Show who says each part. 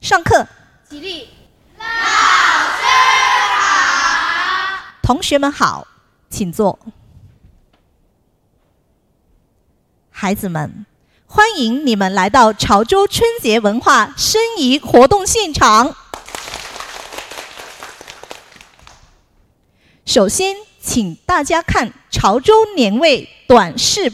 Speaker 1: 上课，
Speaker 2: 起立。
Speaker 3: 老师好。
Speaker 1: 同学们好，请坐。孩子们，欢迎你们来到潮州春节文化申遗活动现场。首先，请大家看潮州年味短视频。